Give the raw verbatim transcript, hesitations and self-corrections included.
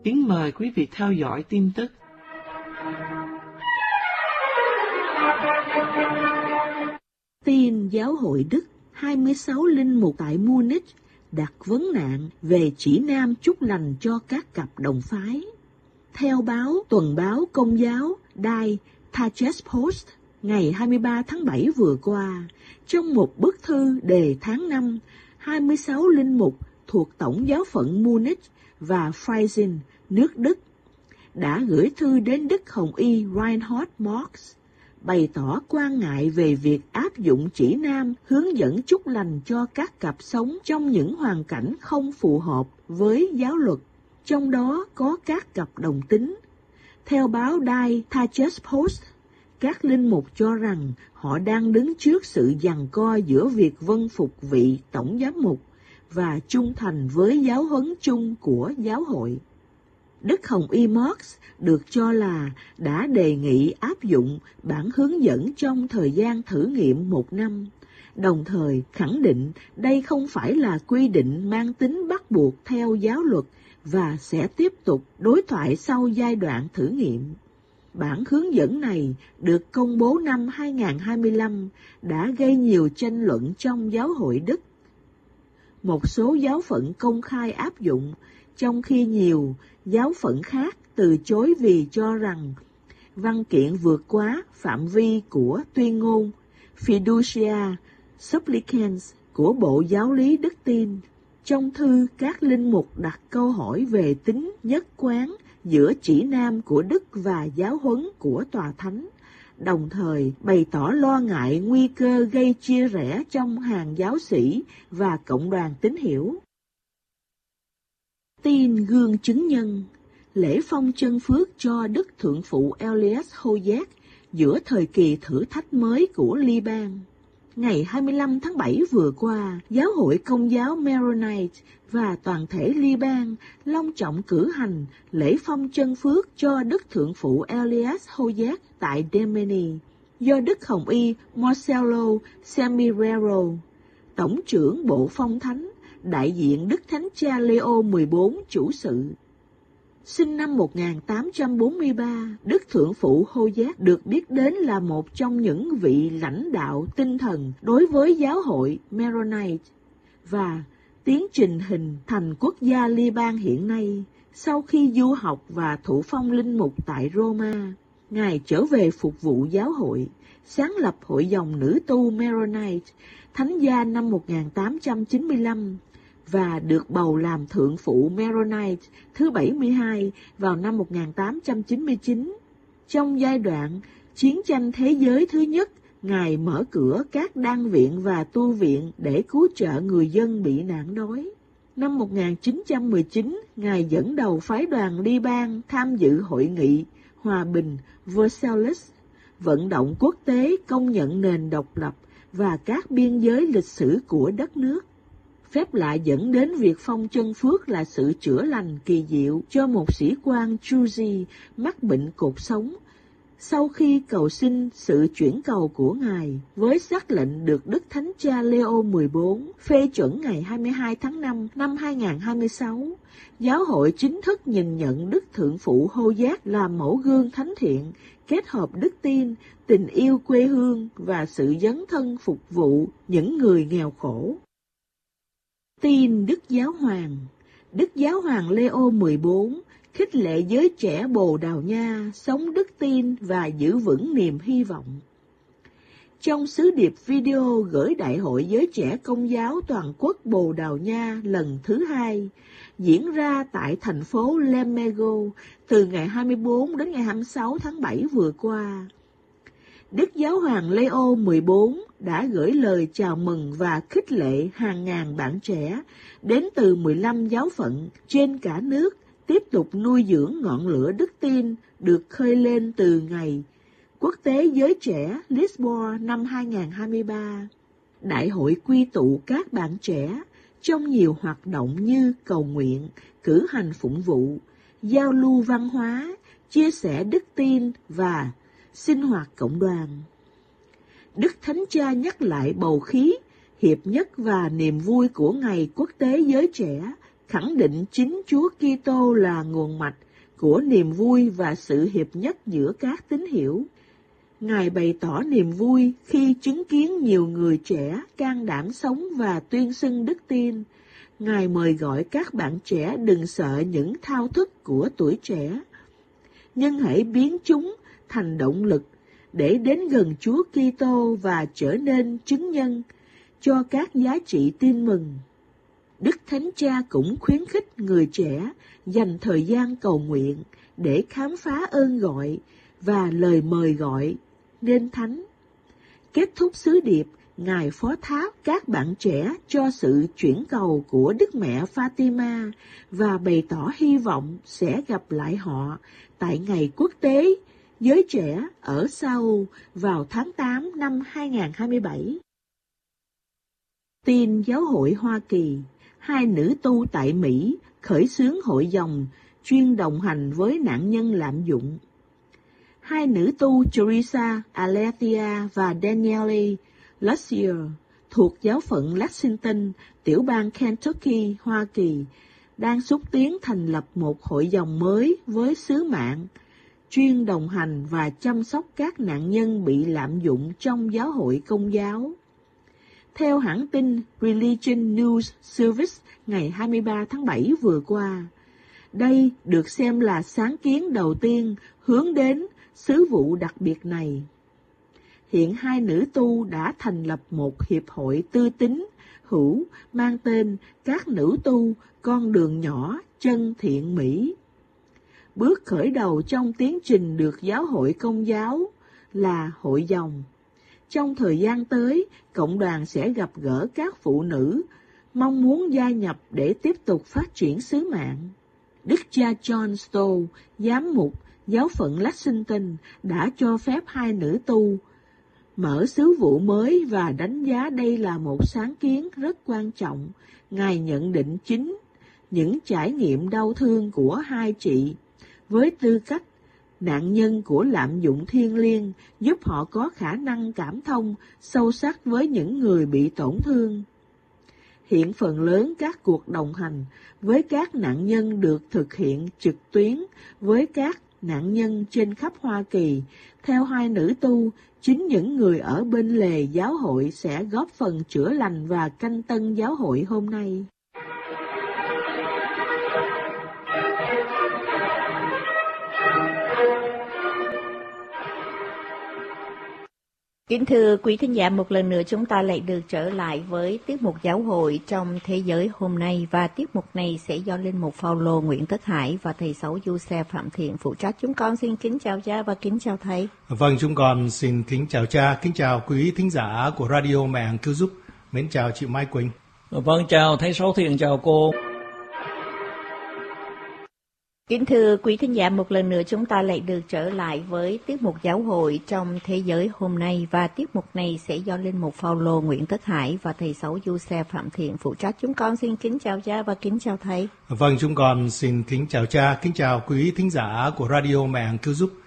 Kính mời quý vị theo dõi tin tức. Tin giáo hội Đức, hai mươi sáu linh mục tại Munich đặt vấn nạn về chỉ nam chúc lành cho các cặp đồng phái. Theo báo tuần báo Công giáo Die Tagespost ngày hai mươi ba tháng bảy vừa qua, trong một bức thư đề tháng năm, hai mươi sáu linh mục thuộc Tổng giáo phận Munich và Freising, nước Đức, đã gửi thư đến Đức Hồng Y Reinhard Marx, bày tỏ quan ngại về việc áp dụng chỉ nam hướng dẫn chúc lành cho các cặp sống trong những hoàn cảnh không phù hợp với giáo luật, trong đó có các cặp đồng tính. Theo báo Die Tagespost, các linh mục cho rằng họ đang đứng trước sự giằng co giữa việc vâng phục vị tổng giám mục và trung thành với giáo huấn chung của giáo hội. Đức Hồng Y Marx được cho là đã đề nghị áp dụng bản hướng dẫn trong thời gian thử nghiệm một năm, đồng thời khẳng định đây không phải là quy định mang tính bắt buộc theo giáo luật và sẽ tiếp tục đối thoại sau giai đoạn thử nghiệm. Bản hướng dẫn này được công bố năm hai nghìn không trăm hai mươi lăm đã gây nhiều tranh luận trong giáo hội Đức. Một số giáo phận công khai áp dụng, trong khi nhiều giáo phận khác từ chối vì cho rằng văn kiện vượt quá phạm vi của tuyên ngôn Fiducia Supplicans của Bộ Giáo lý Đức Tin. Trong thư, các linh mục đặt câu hỏi về tính nhất quán giữa chỉ nam của Đức và giáo huấn của Tòa Thánh, đồng thời bày tỏ lo ngại nguy cơ gây chia rẽ trong hàng giáo sĩ và cộng đoàn tín hữu. Tin gương chứng nhân, lễ phong chân phước cho Đức Thượng phụ Elias Hoyet giữa thời kỳ thử thách mới của Liban. Ngày hai mươi lăm tháng bảy vừa qua, Giáo hội Công giáo Maronite và toàn thể Liban long trọng cử hành lễ phong chân phước cho Đức Thượng phụ Elias Hoyet tại Demeni, do Đức Hồng Y Marcello Semirero, Tổng trưởng Bộ Phong Thánh, đại diện Đức Thánh Cha Leo mười bốn chủ sự. Sinh năm một nghìn tám trăm bốn mươi ba, Đức Thượng phụ Hoyet được biết đến là một trong những vị lãnh đạo tinh thần đối với giáo hội Maronite và tiến trình hình thành quốc gia Liban hiện nay. Sau khi du học và thụ phong linh mục tại Roma, Ngài trở về phục vụ giáo hội, sáng lập hội dòng nữ tu Maronite, thánh gia năm một nghìn tám trăm chín mươi lăm, và được bầu làm thượng phụ Maronite thứ bảy mươi hai vào năm một nghìn tám trăm chín mươi chín. Trong giai đoạn chiến tranh thế giới thứ nhất, Ngài mở cửa các đan viện và tu viện để cứu trợ người dân bị nạn đói. Năm một nghìn chín trăm mười chín, Ngài dẫn đầu phái đoàn Liban tham dự hội nghị Hòa bình Versailles, vận động quốc tế công nhận nền độc lập và các biên giới lịch sử của đất nước. Phép lạ dẫn đến việc phong chân phước là sự chữa lành kỳ diệu cho một sĩ quan Druzy mắc bệnh cột sống, sau khi cầu xin sự chuyển cầu của Ngài, với sắc lệnh được Đức Thánh Cha Leo mười bốn phê chuẩn ngày hai mươi hai tháng năm năm hai nghìn không trăm hai mươi sáu, giáo hội chính thức nhìn nhận Đức Thượng phụ Hoyet là mẫu gương thánh thiện, kết hợp đức tin, tình yêu quê hương và sự dấn thân phục vụ những người nghèo khổ. Tin Đức Giáo Hoàng, Đức Giáo Hoàng Leo mười bốn khích lệ giới trẻ Bồ Đào Nha sống đức tin và giữ vững niềm hy vọng. Trong sứ điệp video gửi Đại hội Giới Trẻ Công giáo Toàn quốc Bồ Đào Nha lần thứ hai, diễn ra tại thành phố Lemego từ ngày hai mươi bốn đến ngày hai mươi sáu tháng bảy vừa qua, Đức Giáo hoàng Leo mười bốn đã gửi lời chào mừng và khích lệ hàng ngàn bạn trẻ đến từ mười lăm giáo phận trên cả nước tiếp tục nuôi dưỡng ngọn lửa đức tin được khơi lên từ ngày Quốc tế Giới Trẻ Lisboa năm hai nghìn không trăm hai mươi ba. Đại hội quy tụ các bạn trẻ trong nhiều hoạt động như cầu nguyện, cử hành phụng vụ, giao lưu văn hóa, chia sẻ đức tin và sinh hoạt cộng đoàn. Đức Thánh Cha nhắc lại bầu khí, hiệp nhất và niềm vui của Ngày Quốc tế Giới Trẻ khẳng định chính Chúa Kitô là nguồn mạch của niềm vui và sự hiệp nhất giữa các tín hữu. Ngài bày tỏ niềm vui khi chứng kiến nhiều người trẻ can đảm sống và tuyên xưng đức tin. Ngài mời gọi các bạn trẻ đừng sợ những thao thức của tuổi trẻ, nhưng hãy biến chúng thành động lực để đến gần Chúa Kitô và trở nên chứng nhân cho các giá trị tin mừng. Đức Thánh Cha cũng khuyến khích người trẻ dành thời gian cầu nguyện để khám phá ơn gọi và lời mời gọi nên thánh. Kết thúc sứ điệp, Ngài phó thác các bạn trẻ cho sự chuyển cầu của Đức Mẹ Fatima và bày tỏ hy vọng sẽ gặp lại họ tại Ngày Quốc tế Giới Trẻ ở Seoul vào tháng tám năm hai nghìn không trăm hai mươi bảy. Tin Giáo hội Hoa Kỳ, hai nữ tu tại Mỹ khởi xướng hội dòng chuyên đồng hành với nạn nhân lạm dụng. Hai nữ tu Teresa Aletheia và Danielle Lucier thuộc giáo phận Lexington, tiểu bang Kentucky, Hoa Kỳ, đang xúc tiến thành lập một hội dòng mới với sứ mạng chuyên đồng hành và chăm sóc các nạn nhân bị lạm dụng trong giáo hội Công giáo. Theo hãng tin Religion News Service ngày hai mươi ba tháng bảy vừa qua, đây được xem là sáng kiến đầu tiên hướng đến sứ vụ đặc biệt này. Hiện hai nữ tu đã thành lập một hiệp hội tư tín hữu mang tên Các Nữ Tu Con Đường Nhỏ Chân Thiện Mỹ. Bước khởi đầu trong tiến trình được giáo hội Công giáo là hội dòng. Trong thời gian tới, cộng đoàn sẽ gặp gỡ các phụ nữ mong muốn gia nhập để tiếp tục phát triển sứ mạng. Đức cha John Stoll, giám mục giáo phận Lexington, đã cho phép hai nữ tu mở sứ vụ mới và đánh giá đây là một sáng kiến rất quan trọng. Ngài nhận định chính những trải nghiệm đau thương của hai chị với tư cách nạn nhân của lạm dụng thiêng liêng giúp họ có khả năng cảm thông sâu sắc với những người bị tổn thương. Hiện phần lớn các cuộc đồng hành với các nạn nhân được thực hiện trực tuyến với các nạn nhân trên khắp Hoa Kỳ. Theo hai nữ tu, chính những người ở bên lề giáo hội sẽ góp phần chữa lành và canh tân giáo hội hôm nay. Kính thưa quý thính giả, một lần nữa chúng ta lại được trở lại với tiết mục Giáo hội trong thế giới hôm nay, và tiết mục này sẽ do Linh mục Phaolô Nguyễn Tất Hải và thầy Sáu Giuse Phạm Thiện phụ trách. Chúng con xin kính chào cha và kính chào thầy. Vâng, chúng con xin kính chào cha, kính chào quý thính giả của Radio Mẹ Hằng Cứu Giúp. Mến chào chị Mai Quỳnh. Vâng, chào thầy Sáu Thiện, chào cô. Kính thưa quý thính giả, một lần nữa chúng ta lại được trở lại với tiết mục Giáo hội trong thế giới hôm nay, và tiết mục này sẽ do Linh mục Phaolô Nguyễn Tất Hải và thầy Sáu Giuse Phạm Thiện phụ trách. Chúng con xin kính chào cha và kính chào thầy. Vâng, chúng con xin kính chào cha, kính chào quý thính giả của Radio Mẹ Hằng Cứu Giúp.